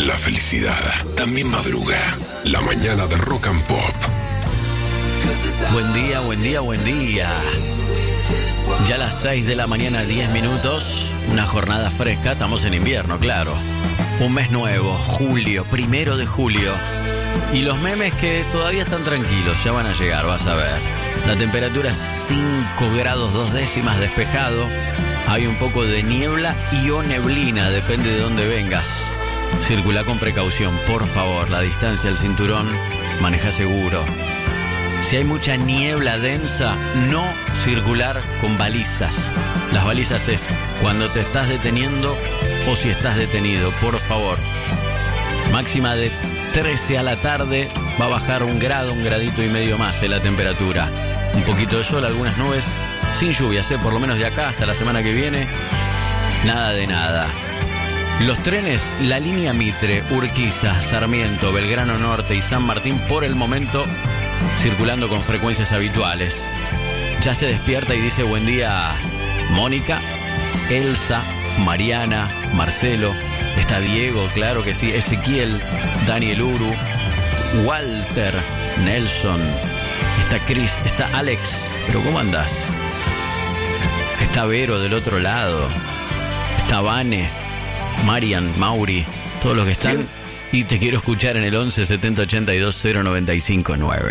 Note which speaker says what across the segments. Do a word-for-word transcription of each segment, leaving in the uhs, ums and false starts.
Speaker 1: La felicidad también madruga. La mañana de Rock and Pop.
Speaker 2: Buen día, buen día, buen día. Ya a las seis de la mañana, diez minutos. Una jornada fresca, estamos en invierno, claro. Un mes nuevo, julio, primero de julio. Y los memes que todavía están tranquilos, ya van a llegar, vas a ver. La temperatura cinco grados dos décimas, despejado. Hay un poco de niebla y o neblina, depende de dónde vengas. Circula con precaución, por favor. La distancia, el cinturón, maneja seguro. Si hay mucha niebla densa, no circular con balizas. Las balizas es cuando te estás deteniendo o si estás detenido, por favor. Máxima de trece a la tarde, va a bajar un grado, un gradito y medio más en la temperatura. Un poquito de sol, algunas nubes, sin lluvias, ¿eh? Por lo menos de acá hasta la semana que viene, nada de nada. Los trenes, la línea Mitre, Urquiza, Sarmiento, Belgrano Norte y San Martín, por el momento circulando con frecuencias habituales. Ya se despierta y dice buen día Mónica, Elsa, Mariana, Marcelo. Está Diego, claro que sí, Ezequiel, Daniel Uru, Walter, Nelson. Está Chris, está Alex. Pero ¿cómo andás? Está Vero del otro lado. Está Vane, Marian, Mauri, todos los que están. Y te quiero escuchar en el once setenta ochenta y dos cero noventa y cinco nueve.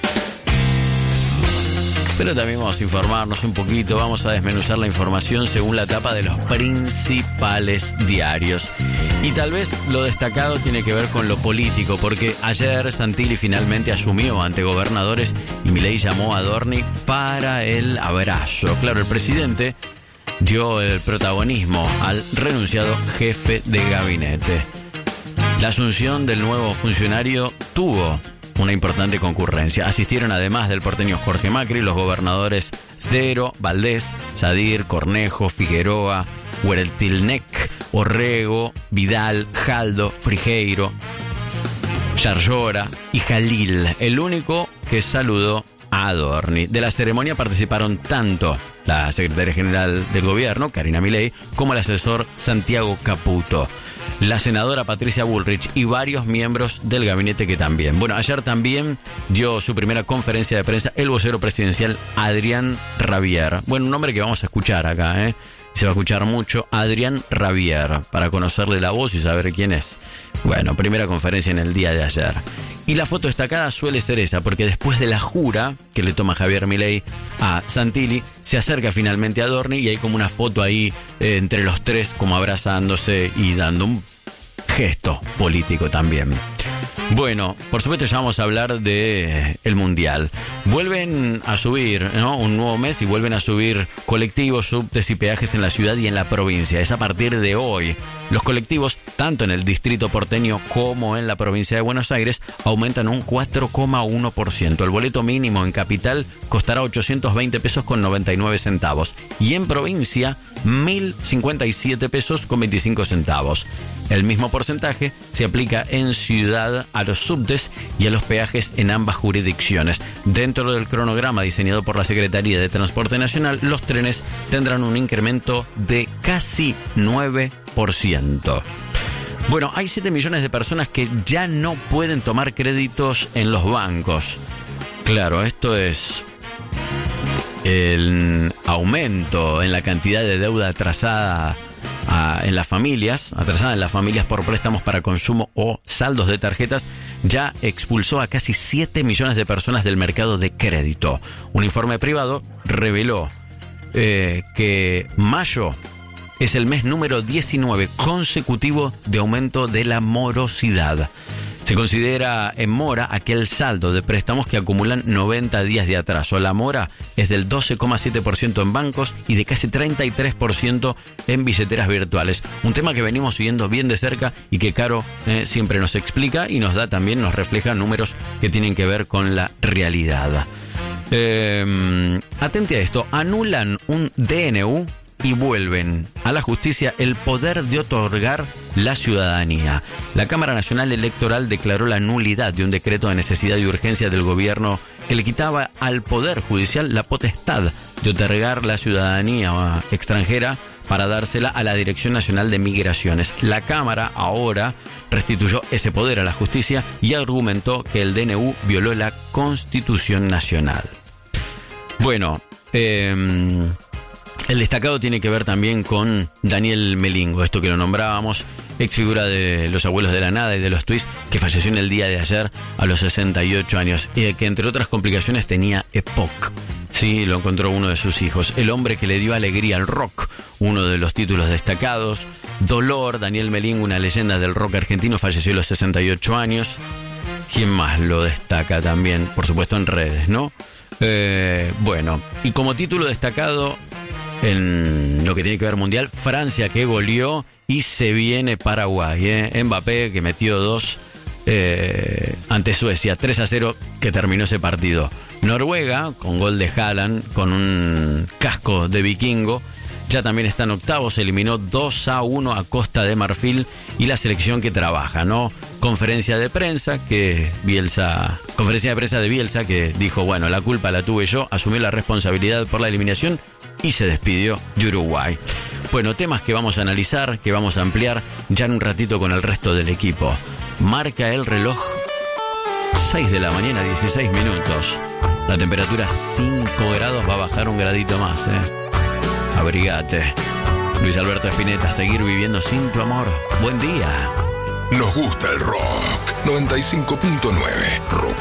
Speaker 2: Pero también vamos a informarnos un poquito, vamos a desmenuzar la información según la tapa de los principales diarios. Y tal vez lo destacado tiene que ver con lo político, porque ayer Santilli finalmente asumió ante gobernadores y Milei llamó a Adorni para el abrazo. Claro, el presidente dio el protagonismo al renunciado jefe de gabinete. La asunción del nuevo funcionario tuvo una importante concurrencia. Asistieron además del porteño Jorge Macri, los gobernadores Sdero, Valdés, Sadir, Cornejo, Figueroa, Huertilnec, Orrego, Vidal, Jaldo, Frigeiro, Yarlora y Jalil, el único que saludó a Adorni. De la ceremonia participaron tanto la secretaria general del gobierno, Karina Milei, como el asesor Santiago Caputo, la senadora Patricia Bullrich y varios miembros del gabinete que también. Bueno, ayer también dio su primera conferencia de prensa el vocero presidencial Adrián Rabier. Bueno, un nombre que vamos a escuchar acá, ¿eh? Se va a escuchar mucho, Adrián Rabier, para conocerle la voz y saber quién es. Bueno, primera conferencia en el día de ayer. Y la foto destacada suele ser esa, porque después de la jura que le toma Javier Milei a Santilli, se acerca finalmente a Adorni y hay como una foto ahí eh, entre los tres como abrazándose y dando un gesto político también. Bueno, por supuesto ya vamos a hablar de el Mundial. Vuelven a subir, ¿no? Un nuevo mes y vuelven a subir colectivos, subtes y peajes en la ciudad y en la provincia. Es a partir de hoy. Los colectivos, tanto en el distrito porteño como en la provincia de Buenos Aires, aumentan un cuatro coma uno por ciento. El boleto mínimo en capital costará ochocientos veinte pesos con noventa y nueve centavos. Y en provincia, mil cincuenta y siete pesos con veinticinco centavos. El mismo porcentaje se aplica en ciudad a los subtes y a los peajes en ambas jurisdicciones. Dentro del cronograma diseñado por la Secretaría de Transporte Nacional, los trenes tendrán un incremento de casi nueve por ciento. Bueno, hay siete millones de personas que ya no pueden tomar créditos en los bancos. Claro, esto es el aumento en la cantidad de deuda atrasada a, en las familias, atrasada en las familias por préstamos para consumo o saldos de tarjetas, ya expulsó a casi siete millones de personas del mercado de crédito. Un informe privado reveló eh, que mayo es el mes número diecinueve consecutivo de aumento de la morosidad. Se considera en mora aquel saldo de préstamos que acumulan noventa días de atraso. La mora es del doce coma siete por ciento en bancos y de casi treinta y tres por ciento en billeteras virtuales. Un tema que venimos siguiendo bien de cerca y que Caro eh, siempre nos explica y nos da también, nos refleja números que tienen que ver con la realidad. Eh, atente a esto, anulan un D N U y vuelven a la justicia el poder de otorgar la ciudadanía. La Cámara Nacional Electoral declaró la nulidad de un decreto de necesidad y urgencia del gobierno que le quitaba al Poder Judicial la potestad de otorgar la ciudadanía extranjera para dársela a la Dirección Nacional de Migraciones. La Cámara ahora restituyó ese poder a la justicia y argumentó que el D N U violó la Constitución Nacional. Bueno, eh, el destacado tiene que ver también con Daniel Melingo, esto que lo nombrábamos, ex figura de Los Abuelos de la Nada y de los Twists, que falleció en el día de ayer a los sesenta y ocho años, y que entre otras complicaciones tenía E P O C. Sí, lo encontró uno de sus hijos. El hombre que le dio alegría al rock, uno de los títulos destacados. Dolor, Daniel Melingo, una leyenda del rock argentino, falleció a los sesenta y ocho años. ¿Quién más lo destaca también? Por supuesto en redes, ¿no? Eh, bueno, y como título destacado en lo que tiene que ver mundial, Francia que goleó y se viene Paraguay, ¿eh? Mbappé que metió dos eh, ante Suecia, tres a cero que terminó ese partido. Noruega, con gol de Haaland, con un casco de vikingo, ya también está en octavos, eliminó dos a uno a Costa de Marfil, y la selección que trabaja, ¿no? Conferencia de prensa que Bielsa, conferencia de prensa de Bielsa que dijo, bueno, la culpa la tuve yo, asumió la responsabilidad por la eliminación y se despidió de Uruguay. Bueno, temas que vamos a analizar, que vamos a ampliar ya en un ratito con el resto del equipo. Marca el reloj seis de la mañana, dieciséis minutos. La temperatura cinco grados, va a bajar un gradito más, ¿eh? Abrigate. Luis Alberto Spinetta, seguir viviendo sin tu amor. Buen día.
Speaker 1: Nos gusta el rock. noventa y cinco punto nueve. Rock